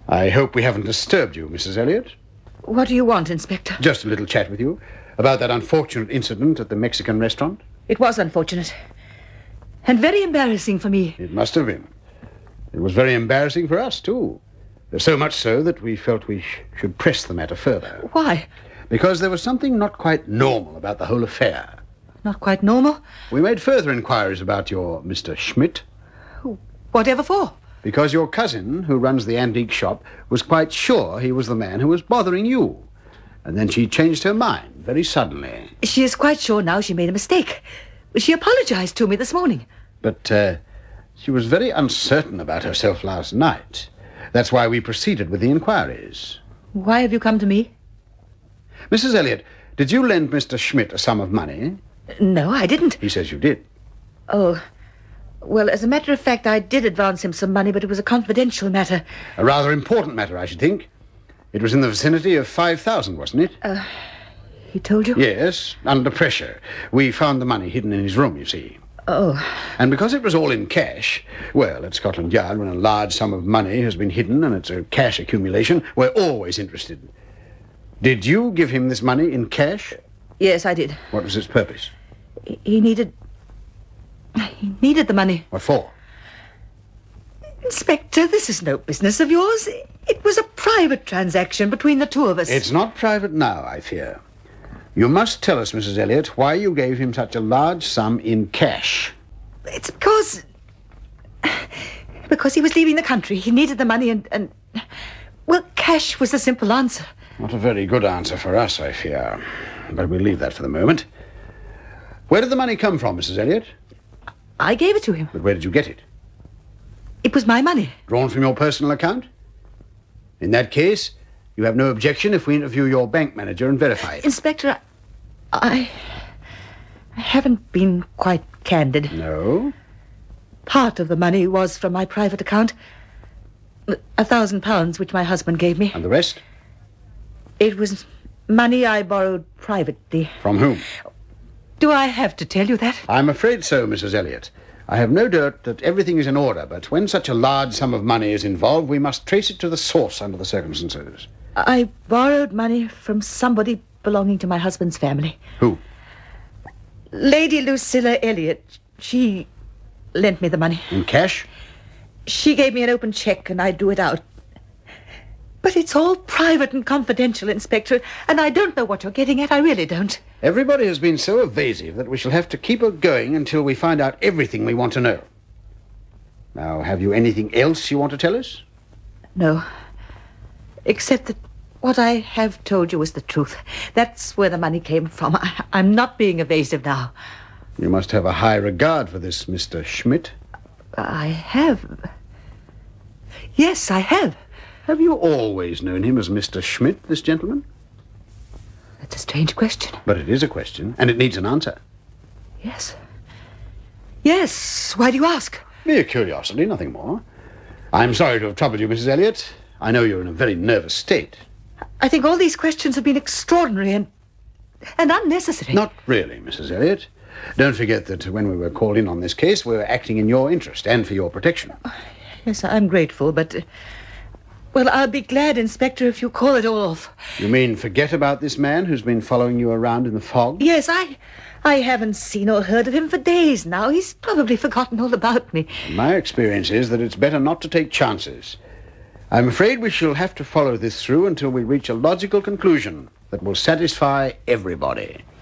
I hope we haven't disturbed you, Mrs. Elliot. What do you want, Inspector? Just a little chat with you about that unfortunate incident at the Mexican restaurant. It was unfortunate. And very embarrassing for me. It must have been. It was very embarrassing for us, too. So much so that we felt we should press the matter further. Why? Because there was something not quite normal about the whole affair. Not quite normal? We made further inquiries about your Mr. Schmidt. Whatever for? Because your cousin, who runs the antique shop, was quite sure he was the man who was bothering you. And then she changed her mind very suddenly. She is quite sure now she made a mistake. She apologized to me this morning. But she was very uncertain about herself last night. That's why we proceeded with the inquiries. Why have you come to me? Mrs. Elliot, did you lend Mr. Schmidt a sum of money? No, I didn't. He says you did. Oh, well, as a matter of fact, I did advance him some money, but it was a confidential matter. A rather important matter, I should think. It was in the vicinity of 5,000, wasn't it? He told you? Yes, under pressure. We found the money hidden in his room, you see. Oh. And because it was all in cash, well, at Scotland Yard, when a large sum of money has been hidden and it's a cash accumulation, we're always interested. Did you give him this money in cash? Yes, I did. What was its purpose? He needed the money. What for? Inspector, this is no business of yours. It was a private transaction between the two of us. It's not private now, I fear. You must tell us, Mrs. Elliot, why you gave him such a large sum in cash. It's because he was leaving the country. He needed the money and well, cash was the simple answer. Not a very good answer for us, I fear. But we'll leave that for the moment. Where did the money come from, Mrs. Elliot? I gave it to him. But where did you get it? It was my money. Drawn from your personal account? In that case, you have no objection if we interview your bank manager and verify it. Inspector, I haven't been quite candid. No? Part of the money was from my private account. £1,000, which my husband gave me. And the rest? It was money I borrowed privately. From whom? Do I have to tell you that? I'm afraid so, Mrs. Elliot. I have no doubt that everything is in order, but when such a large sum of money is involved, we must trace it to the source under the circumstances. I borrowed money from somebody belonging to my husband's family. Who? Lady Lucilla Elliot. She lent me the money. In cash? She gave me an open check and I drew it out. But it's all private and confidential, Inspector, and I don't know what you're getting at. I really don't. Everybody has been so evasive that we shall have to keep her going until we find out everything we want to know. Now, have you anything else you want to tell us? No. Except that what I have told you is the truth. That's where the money came from. I'm not being evasive now. You must have a high regard for this Mr. Schmidt. I have. Yes, I have. Have you always known him as Mr. Schmidt, this gentleman? That's a strange question. But it is a question, and it needs an answer. Yes. Yes. Why do you ask? Mere curiosity, nothing more. I'm sorry to have troubled you, Mrs. Elliot. I know you're in a very nervous state. I think all these questions have been extraordinary and unnecessary. Not really, Mrs. Elliot. Don't forget that when we were called in on this case, we were acting in your interest and for your protection. Yes, I'm grateful, but... well, I'll be glad, Inspector, if you call it all off. You mean forget about this man who's been following you around in the fog? Yes, I haven't seen or heard of him for days now. He's probably forgotten all about me. My experience is that it's better not to take chances. I'm afraid we shall have to follow this through until we reach a logical conclusion that will satisfy everybody.